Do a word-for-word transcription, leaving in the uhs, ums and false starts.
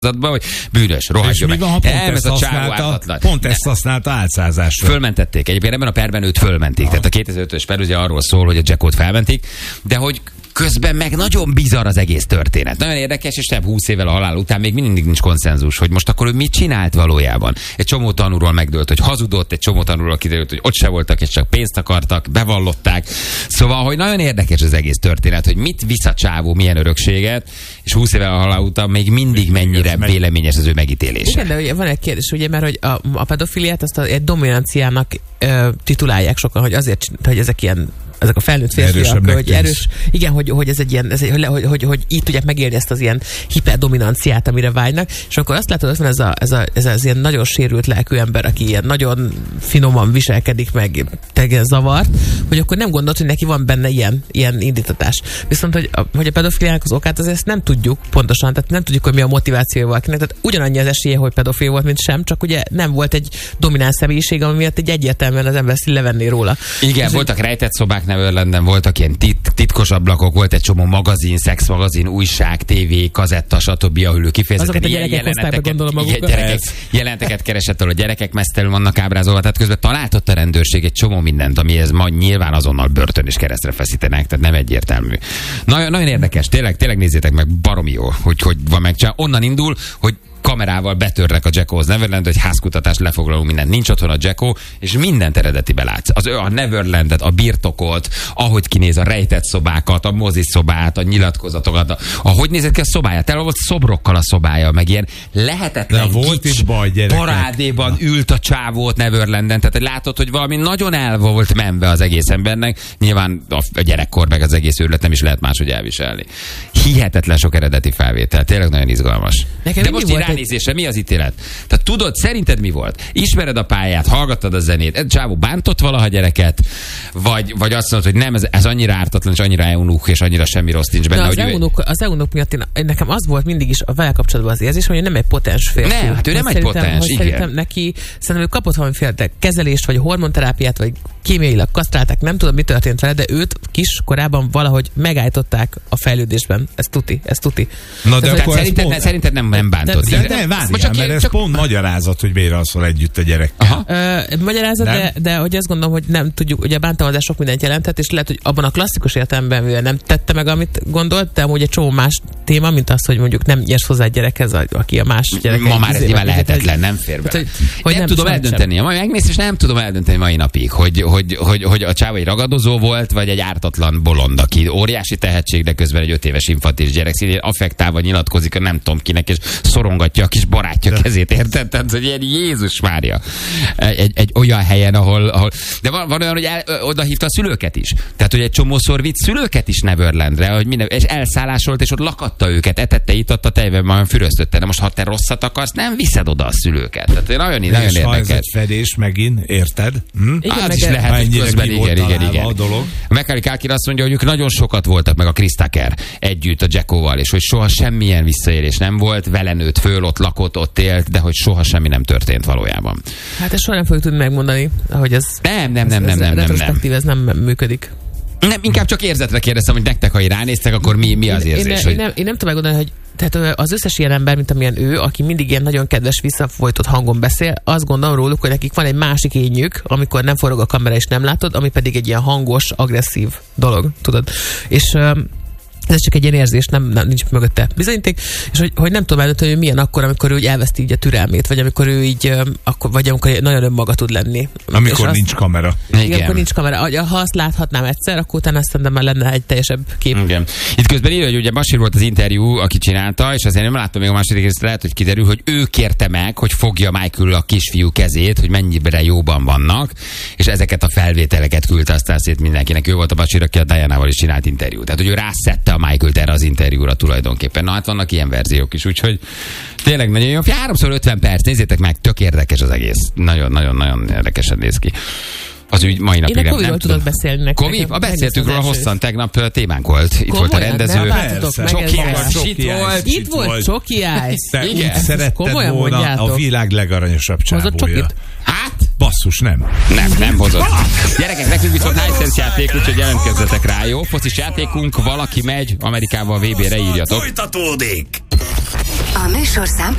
hogy bűnös, rohadjon meg. Van, nem, ez a csávó ártatlan. Pont ezt használta álcázásra. Fölmentették. Egyébként ebben a perben őt fölmentik. Tehát a kétezer-ötös per ugye arról szól, hogy a Jackot felmentik, de hogy közben meg nagyon bizarr az egész történet. Nagyon érdekes, és nem húsz évvel a halál után még mindig nincs konszenzus, hogy most akkor ő mit csinált valójában. Egy csomó tanúról megdőlt, hogy hazudott, egy csomó tanúról kiderült, hogy ott se voltak, és csak pénzt akartak, bevallották. Szóval, hogy nagyon érdekes az egész történet, hogy mit visz a csávó, milyen örökséget, és húsz évvel a halál után még mindig mennyire véleményes az ő megítélése. Igen, de ugye van egy kérdés, ugye, mert hogy a, a pedofiliát azt a, egy dominanciának ö, titulálják sokan, hogy azért, hogy ezek ilyen ezek a felnőtt férfiak, hogy erős, igen, hogy, hogy ez egy ilyen, ez egy, hogy, hogy, hogy így tudják megélni ezt az ilyen hiperdominanciát, amire vágynak, és akkor azt látod, hogy van ez, a, ez, a, ez az ilyen nagyon sérült lelkű ember, aki ilyen nagyon finoman viselkedik, meg tegen zavart, hogy akkor nem gondolt, hogy neki van benne ilyen, ilyen indítatás. Viszont, hogy a, hogy a pedofiliának az okát, azért ezt nem tudjuk pontosan, tehát nem tudjuk, hogy mi a motivációja valakinek, tehát ugyanannyi az esélye, hogy pedofil volt, mint sem, csak ugye nem volt egy domináns személyiség, ami miatt egy egyértelműen az ember levenné róla. Igen, és voltak rejtett szobák Neverlanden, voltak ilyen tit- titkos ablakok, volt egy csomó magazin, szexmagazin, újság, tévé, kazetta, stb., ahol ő kifejezetten ilyen jeleneteket, ilyen gyerekek, jelenteket keresett, ahol a gyerekek mesztelenül vannak ábrázolva, tehát közben találtott a rendőrség egy csomó mindent, amihez ma nyilván azonnal börtön és keresztre feszítenek, tehát nem egyértelmű. Nagyon, nagyon érdekes, tényleg, tényleg nézzétek meg, baromi jó, hogy, hogy van megcsinálva. Onnan indul, hogy kamerával betörnek a Jacko's Neverland, egy házkutatást lefoglaló mindent. Nincs otthon a Jacko, és mindent eredetibe látsz. Az, a Neverlandet, a birtokot, ahogy kinéz a rejtett szobákat, a moziszobát, a nyilatkozatokat, a, ahogy nézett ki a szobája. Tele volt szobrokkal a szobája, meg ilyen lehetetlen de volt is baj, parádéban ült a csávót Neverlanden. Tehát látod, hogy valami nagyon el volt menve az egész embernek. Nyilván a gyerekkor meg az egész őrület nem is lehet máshogy elviselni. Hihetetlen sok eredeti felvétel. Tényleg nagyon izgalmas. Nekem de most ránézésre mi az ítélet? Tehát tudod, szerinted mi volt? Ismered a pályát, hallgattad a zenét, ez csávó bántott valaha gyereket, vagy, vagy azt mondod, hogy nem, ez, ez annyira ártatlan, és annyira eunuch, és annyira semmi rossz nincs benne. Na, az, hogy eunuch, ő... az eunuch miatt én, nekem az volt mindig is a vele kapcsolatban az érzés, hogy nem egy potens férfi. Nem, hát ő nem egy potens, igen. Szerintem neki, szerintem ő kapott valamiféle kezelést, vagy hormonterápiát, vagy kémiailag kasztrálták, nem tudom, mi történt vele, de őt kis korában valahogy megállították a fejlődésben. Ez tuti, ez tuti. Na, de akkor szerinted, pont... szerinted nem, nem bántott. De, de, de várjál, csak mert ez csak... pont magyarázat, hogy miért alszol együtt a gyerekkel. Ö, magyarázat, de, de hogy azt gondolom, hogy nem tudjuk, ugye a bántalmazás sok mindent jelentett, és lehet, hogy abban a klasszikus értelemben, mivel nem tette meg, amit gondolt, de amúgy egy csomó más téma, mint az, hogy mondjuk nem nyersz hozzá egy gyerekhez, aki a más gyerek. Ma már ez nyilván lehetetlen, nem fér be. Hogy, hogy nem, nem tudom eldönteni. Majd megmész, és nem tudom eldönteni mai napig, hogy, hogy, hogy, hogy a csáva egy ragadozó volt, vagy egy ártatlan bolond, aki óriási tehetség, de közben egy öt éves infantilis gyerek színén affektálva nyilatkozik, nem tudom kinek, és szorongatja a kis barátja de. kezét, érted? Tehát, hogy ilyen Jézus Mária. Egy, egy olyan helyen, ahol, ahol... De van, van olyan, hogy el, oda hívta a szülőket is. Tehát, hogy egy csomószor vitt szülőket is Neverlandre, hogy minden, és elszállásolt, és ott lakatta őket, etette, itatta, tejben majd füröztötte. De most, ha te rosszat akarsz, nem viszed oda a szülőket. Tehát nagyon, nagyon és érdekes. Ha ez egy fedés megint, érted? Hm? Igen, az is lehet, hogy közben, igen, igen, igen. A dolog. Macaulay Culkin azt mondja, hogy ők nagyon sokat voltak meg a Chris Tucker együtt a Jackoval, és hogy soha semmilyen visszaélés nem volt, vele nőtt föl, ott lakott, ott élt, de hogy soha semmi nem történt valójában. Hát ezt soha nem fogjuk tudni megmondani, hogy ez... Nem, nem, nem, nem, nem, nem, nem. ez nem működik. Nem, inkább csak érzetre kérdeztem, hogy nektek, ha így ránéztek, akkor mi, mi az érzés? Én, én, hogy... én, nem, én nem tudom megmondani, hogy tehát az összes ilyen ember, mint amilyen ő, aki mindig ilyen nagyon kedves, visszafolytott hangon beszél, azt gondolom róluk, hogy nekik van egy másik énjük, amikor nem forog a kamera és nem látod, ami pedig egy ilyen hangos, agresszív dolog, tudod. És ez csak egy ilyen érzés, nem, nem nincs mögötte bizonyíték, és hogy, hogy nem tudom eldönteni, hogy milyen akkor, amikor ő úgy elveszti így a türelmét, vagy amikor ő így, akkor, vagy amikor nagyon önmaga tud lenni. Amikor és nincs azt, kamera. Igen, igen, akkor nincs kamera. Ha azt láthatnám egyszer, akkor utána azt szerintem már lenne egy teljesebb kép. Igen. Itt közben írja, hogy ugye Bashir volt az interjú, aki csinálta, és azért nem láttam még a második részt, lehet, hogy kiderül, hogy ő kérte meg, hogy fogja Michael a kisfiú kezét, hogy mennyire jóban vannak, és ezeket a felvételeket küldte aztán szét mindenkinek. Ő volt a Bashir, aki a Dianával is csinált interjút. Tehát, hogy ő rászette a Michaelt erre az interjúra tulajdonképpen. Na hát vannak ilyen verziók is, úgyhogy tényleg nagyon jó. háromszor ötven perc, nézzétek meg, tök érdekes az egész. Nagyon-nagyon-nagyon érdekesen néz ki. Az ügy mai napig. Én a Covid-ról tudok beszélni nektek. Covid? A beszéltünk róla hosszan, tegnap témánk volt. Itt volt a rendező. Csoki Ice itt volt. Itt volt Csoki Ice. Úgy szeretted volna a világ legaranyosabb csávója. Hát? Basszus, nem. Nem, nem hozott. Gyerekek, nekünk viszont Hisense játék, úgyhogy jelentkezzetek rá, jó? Focis játékunk, valaki megy Amerikával vé bére, írjatok. Folytatódik! A műsorszám